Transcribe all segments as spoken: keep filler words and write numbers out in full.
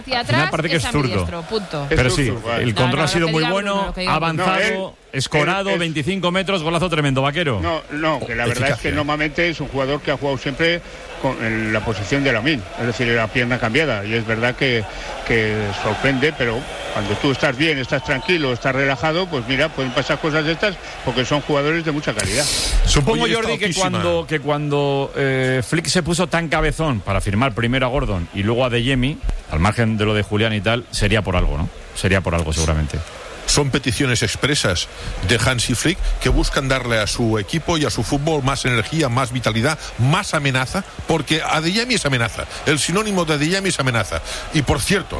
hacia atrás parece que es, es zurdo. Punto. Pero es sí, zurdo, vale. el control no, no, ha sido muy bueno, Bruno, ha avanzado, no, él, escorado, él, él, veinticinco metros, golazo tremendo, Vaquero. No, no, que la verdad Eficacia. es que normalmente es un jugador que ha jugado siempre con, en la posición de Lamine, es decir, la pierna cambiada, y es verdad que, que sorprende, pero cuando tú estás bien, estás tranquilo, estás relajado, pues mira, pueden pasar cosas de estas porque son jugadores de mucha calidad. Supongo, Oye, Jordi, que cuando, que cuando eh, Flick se puso tan cabezón para firmar primero a Gordon y luego a Adeyemi, al margen de lo de Julián y tal, sería por algo, ¿no? Sería por algo seguramente. Son peticiones expresas de Hansi Flick que buscan darle a su equipo y a su fútbol más energía, más vitalidad, más amenaza, porque Adeyemi es amenaza, el sinónimo de Adeyemi es amenaza. Y por cierto,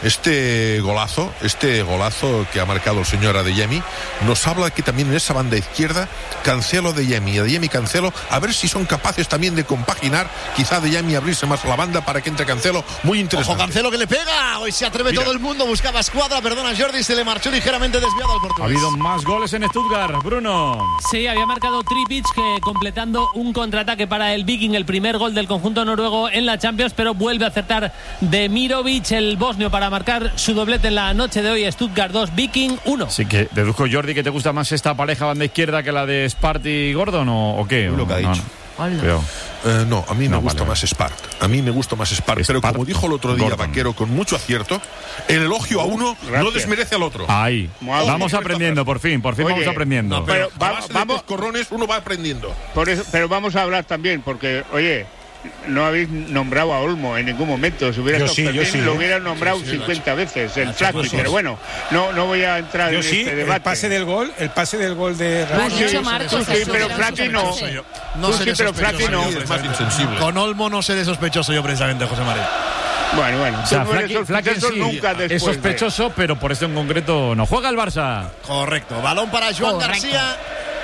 este golazo, este golazo que ha marcado el señor Adeyemi, nos habla que también en esa banda izquierda, Cancelo, Adeyemi, Adeyemi, Cancelo, a ver si son capaces también de compaginar, quizá Adeyemi abrirse más a la banda para que entre Cancelo, muy interesante. Ojo, Cancelo que le pega, hoy se atreve Mira. todo el mundo, buscaba escuadra, perdona Jordi, se le marchó ligeramente desviado al portugués. Ha habido más goles en Stuttgart, Bruno. Sí, había marcado Tripic, que completando un contraataque para el Viking, el primer gol del conjunto noruego en la Champions, pero vuelve a acertar Demirovic, el bosnio, para marcar su doblete en la noche de hoy. Stuttgart dos, Viking uno. Así que deduzco, Jordi, que te gusta más esta pareja banda izquierda que la de Spart y Gordon, ¿o, o qué? Lo que ha dicho. No, no. Eh, no, a mí me no, gusta vale, más Spart. A mí me gusta más Spart. Pero como dijo el otro día Gordon. Vaquero, con mucho acierto, el elogio a uno Gracias. no desmerece al otro. Ahí. Wow. Vamos aprendiendo, por fin, por fin Oye, vamos aprendiendo. No, pero va, vamos, corrones, uno va aprendiendo. Por eso, pero vamos a hablar también, porque, oye, no habéis nombrado a Olmo en ningún momento. Si hubiera yo estado sí, yo sí, lo ¿eh? hubieran nombrado sí, sí, cincuenta veces, el Flaky, pero bueno, no, no voy a entrar yo en sí, este debate. El pase del gol, el pase del gol de Raúl. Sí, Marcos, sí, pero Flaky no. No sí, pero Flaky no. Es más insensible. Con Olmo no seré sospechoso yo precisamente, José María. Bueno, bueno, o sea, no Flaky, Flaky sí, nunca es sospechoso, de... pero por esto en concreto no juega el Barça. Correcto, balón para Joan Correcto. García,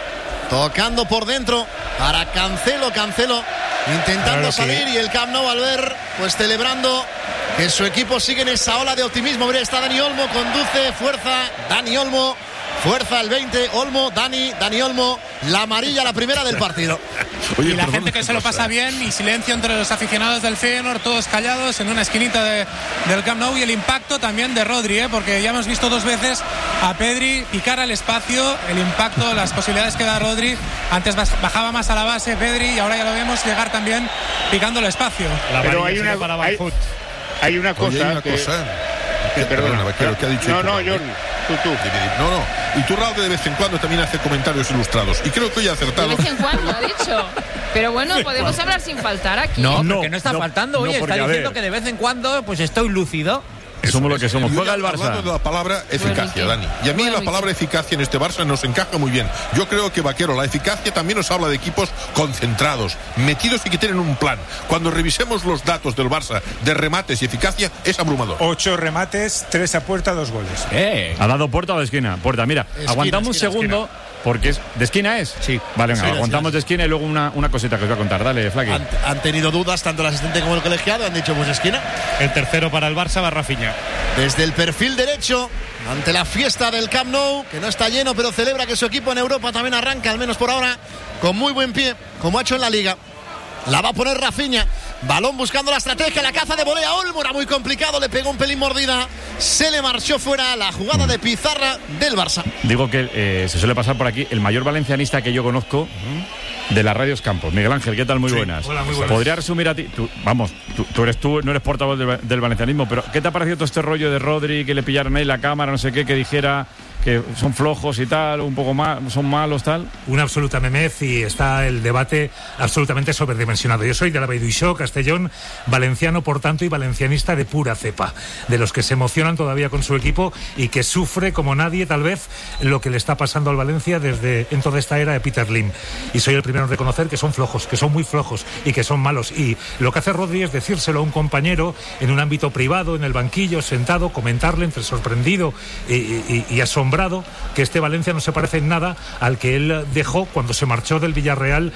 tocando por dentro para Cancelo, Cancelo intentando claro salir sí. y el Camp Nou al ver, pues celebrando que su equipo sigue en esa ola de optimismo. Mira, está Dani Olmo, conduce, fuerza, Dani Olmo, fuerza el veinte, Olmo, Dani, Dani Olmo, la amarilla, la primera del partido. Oye, y la gente que se lo pasa bien, y silencio entre los aficionados del Feyenoord, todos callados en una esquinita de, del Camp Nou, y el impacto también de Rodri, ¿eh? Porque ya hemos visto dos veces a Pedri picar al espacio, el impacto, las posibilidades que da Rodri. Antes bajaba más a la base Pedri y ahora ya lo vemos llegar también picando el espacio. La Pero hay una, hay, hay una cosa Oye, hay una que, cosa que, perdona, Vaquero, ¿qué ha dicho? No, no, Jordi. Tú, tú. No, no. Y Turralde de vez en cuando también hace comentarios ilustrados. Y creo que hoy ha acertado. De vez en cuando, ha dicho. Pero bueno, podemos hablar sin faltar aquí. No, ¿eh? no, porque no está no, faltando. Oye, no, está diciendo que de vez en cuando pues estoy lúcido. Somos lo que somos. Juega el Barça. Hablando de la palabra eficacia, bueno, Dani. Y a mí bueno, la palabra eficacia en este Barça nos encaja muy bien. Yo creo que, Vaquero, la eficacia también nos habla de equipos concentrados, metidos y que tienen un plan. Cuando revisemos los datos del Barça de remates y eficacia, es abrumador. Ocho remates, tres a puerta, dos goles. Eh. ¿Ha dado puerta o de esquina? Puerta, mira. Esquina, aguantamos esquina, un segundo. Esquina. Porque es ¿de esquina es? Sí. Vale, venga, sí, aguantamos sí, de esquina y luego una, una cosita que os voy a contar. Dale, Flaky. Han, han tenido dudas tanto el asistente como el colegiado, han dicho pues esquina. El tercero para el Barça va Rafinha. Desde el perfil derecho, ante la fiesta del Camp Nou, que no está lleno, pero celebra que su equipo en Europa también arranca, al menos por ahora, con muy buen pie, como ha hecho en la Liga. La va a poner Rafinha. Balón buscando la estrategia, la caza de volea. Olmo era muy complicado, le pegó un pelín mordida. Se le marchó fuera la jugada de pizarra del Barça. Digo que eh, se suele pasar por aquí el mayor valencianista que yo conozco de las Radios Campos. Miguel Ángel, ¿qué tal? Muy sí, buenas. Hola, muy buenas. Podría resumir a ti, tú, vamos, tú, tú eres tú, no eres portavoz del, del valencianismo, pero ¿qué te ha parecido todo este rollo de Rodri, que le pillaron ahí la cámara, no sé qué, que dijera que son flojos y tal, un poco más, son malos, tal? Una absoluta memez y está el debate absolutamente sobredimensionado. Yo soy de la Baiduixó, Castellón, valenciano, por tanto, y valencianista de pura cepa, de los que se emocionan todavía con su equipo y que sufre como nadie, tal vez, lo que le está pasando al Valencia desde en toda esta era de Peter Lim. Y soy el primero en reconocer que son flojos, que son muy flojos y que son malos. Y lo que hace Rodri es decírselo a un compañero en un ámbito privado, en el banquillo, sentado, comentarle entre sorprendido y, y, y asombrado que este Valencia no se parece en nada al que él dejó cuando se marchó del Villarreal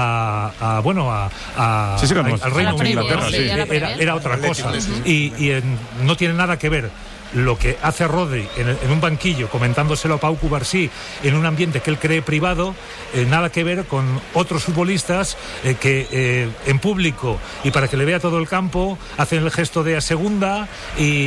a, a bueno, a, a, sí, sí, a al Reino Unido. Inglaterra, sí. Era, era otra cosa. Y, y en, no tiene nada que ver lo que hace Rodri en, en un banquillo comentándoselo a Pau Cubarsí en un ambiente que él cree privado, eh, nada que ver con otros futbolistas eh, que eh, en público y para que le vea todo el campo hacen el gesto de a segunda y